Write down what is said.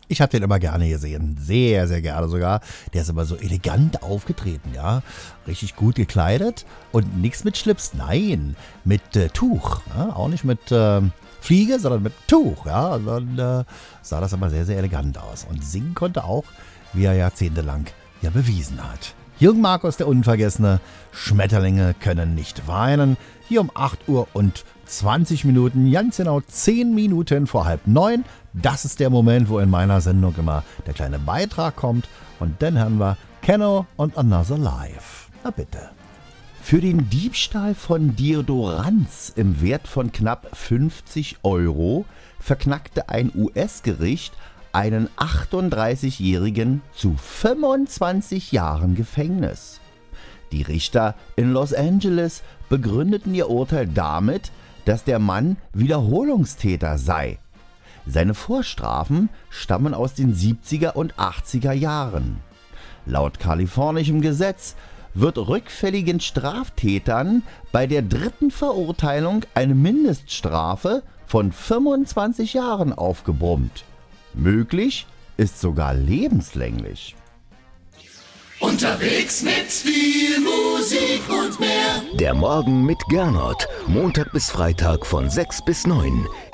Ich habe den immer gerne gesehen, sehr, sehr gerne sogar. Der ist immer so elegant aufgetreten, ja. Richtig gut gekleidet und nichts mit Schlips, nein, mit Tuch. Ja? Auch nicht mit Fliege, sondern mit Tuch, ja. Und dann sah das immer sehr, sehr elegant aus. Und singen konnte auch, wie er jahrzehntelang ja bewiesen hat. Jürgen Markus, der Unvergessene, Schmetterlinge können nicht weinen. Hier um 8 Uhr und 20 Minuten, ganz genau 10 Minuten vor 8:30. Das ist der Moment, wo in meiner Sendung immer der kleine Beitrag kommt. Und dann hören wir Kenno und Another Life. Na bitte. Für den Diebstahl von Deodorants im Wert von knapp 50 € verknackte ein US-Gericht einen 38-Jährigen zu 25 Jahren Gefängnis. Die Richter in Los Angeles begründeten ihr Urteil damit, dass der Mann Wiederholungstäter sei. Seine Vorstrafen stammen aus den 70er und 80er Jahren. Laut kalifornischem Gesetz wird rückfälligen Straftätern bei der dritten Verurteilung eine Mindeststrafe von 25 Jahren aufgebrummt. Möglich ist sogar lebenslänglich. Unterwegs mit viel Musik und mehr. Der Morgen mit Gernot. Montag bis Freitag von 6 bis 9.